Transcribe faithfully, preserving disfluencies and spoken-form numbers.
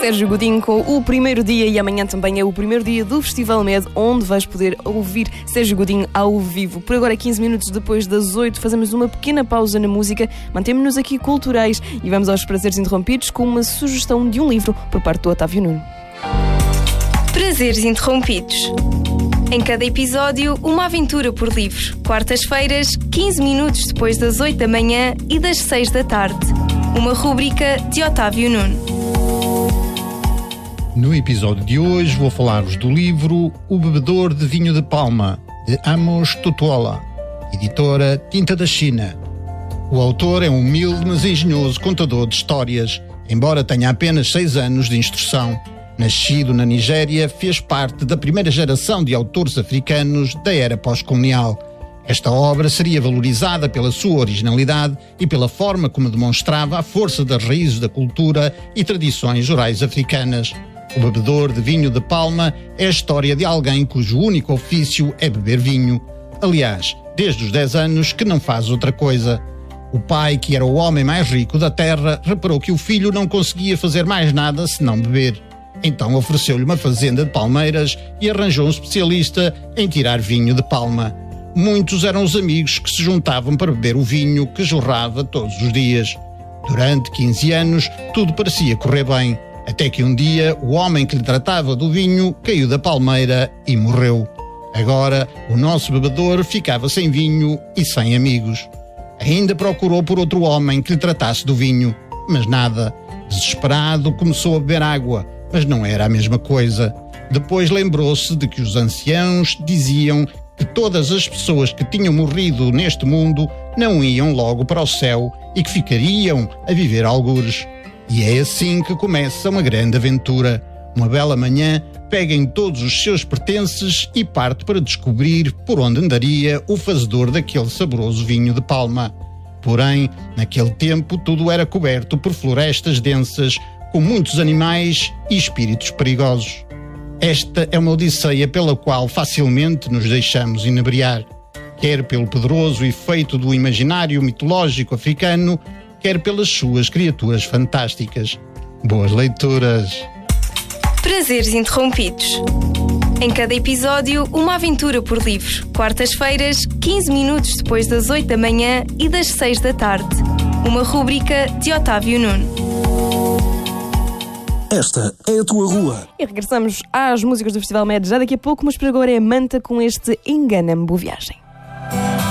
Sérgio Godinho com o primeiro dia, e amanhã também é o primeiro dia do Festival Med, onde vais poder ouvir Sérgio Godinho ao vivo. Por agora, quinze minutos depois das oito, fazemos uma pequena pausa na música, mantemos-nos aqui culturais e vamos aos prazeres interrompidos com uma sugestão de um livro por parte do Otávio Nuno. Prazeres interrompidos. Em cada episódio, uma aventura por livro. Quartas-feiras, quinze minutos depois das oito da manhã e das seis da tarde. Uma rúbrica de Otávio Nuno. No episódio de hoje vou falar-vos do livro O Bebedor de Vinho de Palma, de Amos Tutuola, editora Tinta da China. O autor é um humilde, mas engenhoso contador de histórias, embora tenha apenas seis anos de instrução. Nascido na Nigéria, fez parte da primeira geração de autores africanos da era pós-colonial. Esta obra seria valorizada pela sua originalidade e pela forma como demonstrava a força das raízes da cultura e tradições orais africanas. O Bebedor de Vinho de Palma é a história de alguém cujo único ofício é beber vinho. Aliás, desde os dez anos que não faz outra coisa. O pai, que era o homem mais rico da terra, reparou que o filho não conseguia fazer mais nada senão beber. Então ofereceu-lhe uma fazenda de palmeiras e arranjou um especialista em tirar vinho de palma. Muitos eram os amigos que se juntavam para beber o vinho que jorrava todos os dias. Durante quinze anos, tudo parecia correr bem, até que um dia o homem que lhe tratava do vinho caiu da palmeira e morreu. Agora, o nosso bebedor ficava sem vinho e sem amigos. Ainda procurou por outro homem que lhe tratasse do vinho, mas nada. Desesperado, começou a beber água, mas não era a mesma coisa. Depois lembrou-se de que os anciãos diziam que todas as pessoas que tinham morrido neste mundo não iam logo para o céu e que ficariam a viver algures. E é assim que começa uma grande aventura. Uma bela manhã, pega em todos os seus pertences e parte para descobrir por onde andaria o fazedor daquele saboroso vinho de palma. Porém, naquele tempo tudo era coberto por florestas densas, com muitos animais e espíritos perigosos. Esta é uma odisseia pela qual facilmente nos deixamos inebriar, quer pelo poderoso efeito do imaginário mitológico africano, quer pelas suas criaturas fantásticas. Boas leituras! Prazeres interrompidos. Em cada episódio, uma aventura por livro. Quartas-feiras, quinze minutos depois das oito da manhã e das seis da tarde. Uma rúbrica de Otávio Nuno. Esta é a tua rua. E regressamos às músicas do Festival Med já daqui a pouco, mas por agora é Manta com este Engana-me, boa viagem.